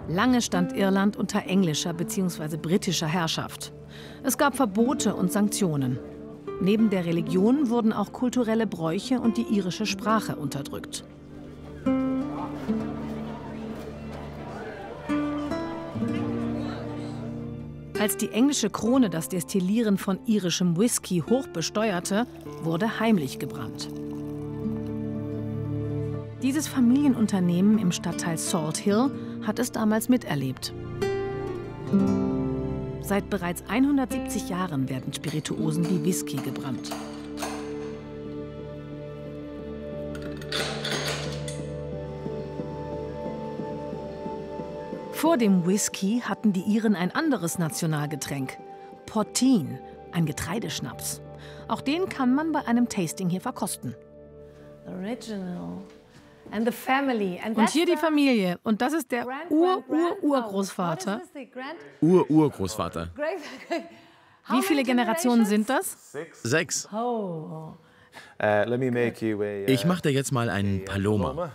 Lange stand Irland unter englischer bzw. britischer Herrschaft. Es gab Verbote und Sanktionen. Neben der Religion wurden auch kulturelle Bräuche und die irische Sprache unterdrückt. Als die englische Krone das Destillieren von irischem Whisky hoch besteuerte, wurde heimlich gebrannt. Dieses Familienunternehmen im Stadtteil Salt Hill hat es damals miterlebt. Seit bereits 170 Jahren werden Spirituosen wie Whisky gebrannt. Vor dem Whisky hatten die Iren ein anderes Nationalgetränk, Poteen, ein Getreideschnaps. Auch den kann man bei einem Tasting hier verkosten. Original. And the family. And und hier die Familie. Und das ist der Urgroßvater. Urgroßvater. Wie viele Generationen sind das? 6. Oh. Ich mache dir jetzt mal einen Paloma.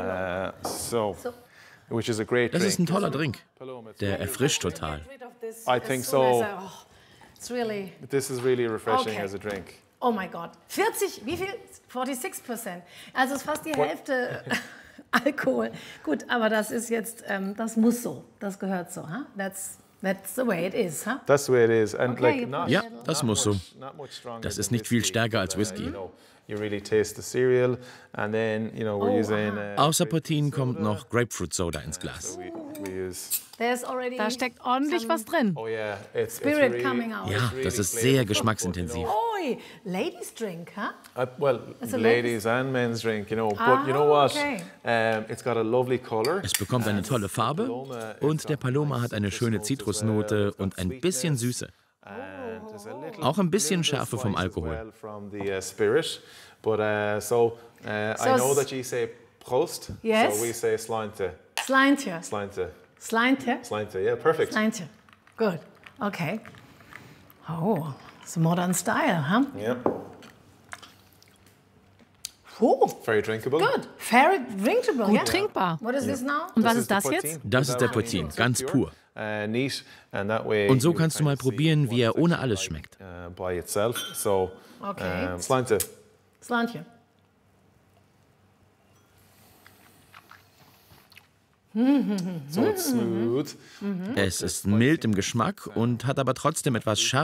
Das ist ein toller Drink. Der erfrischt total. I think so. This is really refreshing as a drink. Oh mein Gott. 40, wie viel? 46%. Also ist fast die Hälfte Alkohol. Gut, aber das ist jetzt, das muss so. Das gehört so. Huh? That's the way it is. Huh? That's the way it is. And Okay, Ja, das muss so. Das ist nicht viel stärker als Whisky. You really taste the cereal, and then we're using. Außer Poteen kommt noch Grapefruit Soda ins Glas. We use. Da steckt ordentlich was drin. Oh yeah, it's Spirit really, coming out. Ja, das ist sehr geschmacksintensiv. Oi, ladies drink, huh? Well, a ladies and men's drink, But you know what? Okay. It's got a lovely color. Es bekommt eine tolle Farbe und der Paloma hat eine schöne Zitrusnote und ein bisschen Süße. Auch ein bisschen Schärfe vom Alkohol. But I know that you say Prost, Yes. so we say Slainte. Slainte. Slainte. Slainte. Slainte, yeah, perfect. Slainte. Good. Okay. Oh, it's a modern style, huh? Yeah, Oh, very drinkable. good. Very drinkable. Gut Yeah. trinkbar. What is this now? Und was This ist das the jetzt? Poteen. Das ist der Poteen, ganz pur. Neat, and that way Und so you kannst du kind mal of see probieren, wie er what it's ohne actually alles like, schmeckt. By itself. So, Okay. Slainte. Slainte. So it's smooth. Es ist mild im Geschmack und hat aber trotzdem etwas